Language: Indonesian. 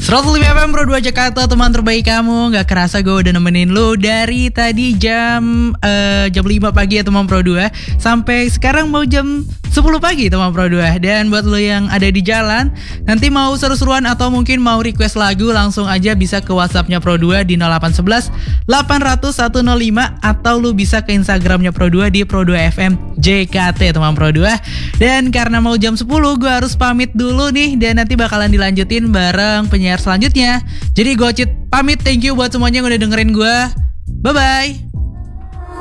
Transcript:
105 FM Pro 2 Jakarta, teman terbaik kamu. Gak kerasa gue udah nemenin lu dari tadi jam 5 pagi ya teman Pro 2 sampai sekarang mau jam 10 pagi teman Pro 2. Dan buat lu yang ada di jalan, nanti mau seru-seruan atau mungkin mau request lagu, langsung aja bisa ke WhatsAppnya Pro 2 di 0811 800 105, atau lu bisa ke Instagramnya Pro 2 di Pro 2 FM JKT teman Pro 2. Dan karena mau jam 10 gue harus pamit dulu nih, dan nanti bakalan dilanjutin bareng penyiar selanjutnya. Jadi gue pamit, thank you buat semuanya yang udah dengerin gue. Bye-bye.